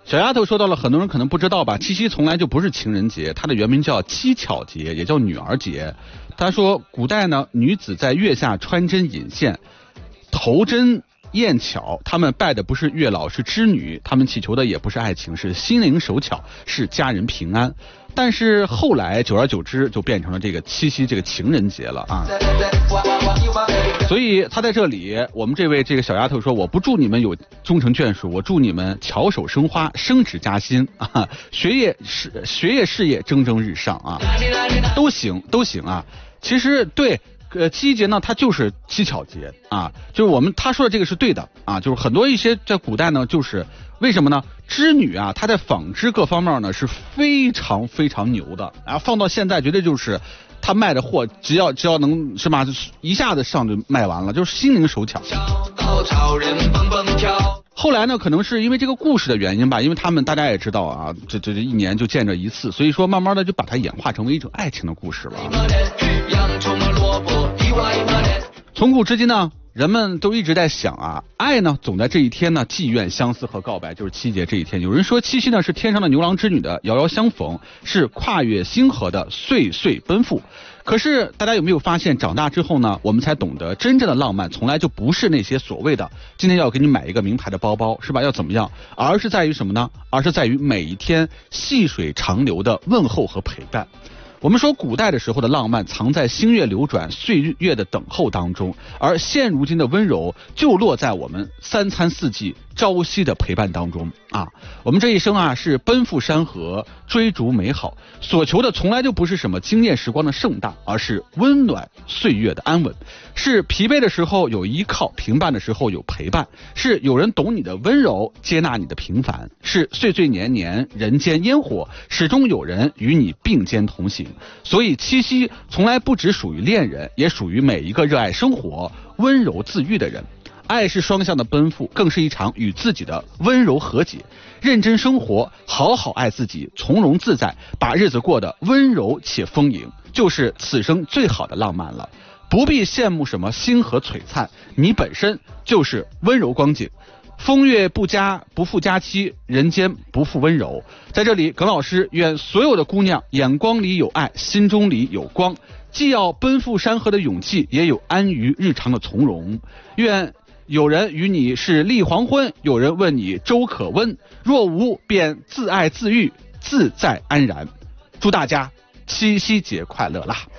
小丫头说到了，很多人可能不知道吧，七夕从来就不是情人节，它的原名叫七巧节，也叫女儿节。他说，古代呢，女子在月下穿针引线，投针验巧，他们拜的不是月老，是织女，他们祈求的也不是爱情，是心灵手巧，是家人平安。但是后来久而久之就变成了这个七夕这个情人节了啊。所以他在这里，我们这位这个小丫头说，我不祝你们有终成眷属，我祝你们巧手生花，升职加薪啊，学业事业蒸蒸日上啊，都行啊。其实对。七夕节呢，它就是七巧节啊，就是他说的这个是对的啊，就是很多一些在古代呢，就是为什么呢？织女啊，她在纺织各方面呢是非常非常牛的，然后放到现在绝对就是她卖的货，只要能是吧，一下子上就卖完了，就是心灵手巧。后来呢，可能是因为这个故事的原因吧，因为他们大家也知道啊，这一年就见着一次，所以说慢慢的就把它演化成为一种爱情的故事了。从古至今呢，人们都一直在想啊，爱呢总在这一天呢，寄愿相思和告白，就是七夕节这一天。有人说七夕呢是天上的牛郎织女的遥遥相逢，是跨越星河的岁岁奔赴。可是大家有没有发现，长大之后呢，我们才懂得真正的浪漫从来就不是那些所谓的今天要给你买一个名牌的包包，是吧？要怎么样？而是在于什么呢？而是在于每一天细水长流的问候和陪伴。我们说古代的时候的浪漫藏在星月流转、岁月的等候当中，而现如今的温柔就落在我们三餐四季朝夕的陪伴当中啊。我们这一生啊是奔赴山河，追逐美好，所求的从来就不是什么惊艳时光的盛大，而是温暖岁月的安稳，是疲惫的时候有依靠，平淡的时候有陪伴，是有人懂你的温柔，接纳你的平凡，是岁岁年年人间烟火，始终有人与你并肩同行。所以七夕从来不只属于恋人，也属于每一个热爱生活、温柔自愈的人。爱是双向的奔赴，更是一场与自己的温柔和解。认真生活，好好爱自己，从容自在，把日子过得温柔且丰盈，就是此生最好的浪漫了。不必羡慕什么星河璀璨，你本身就是温柔光景。风月不负佳期，人间不负温柔。在这里，耿老师愿所有的姑娘眼光里有爱，心中里有光，既要奔赴山河的勇气，也有安于日常的从容。愿有人与你是立黄昏，有人问你粥可温，若无便自爱自愈，自在安然。祝大家七夕节快乐啦！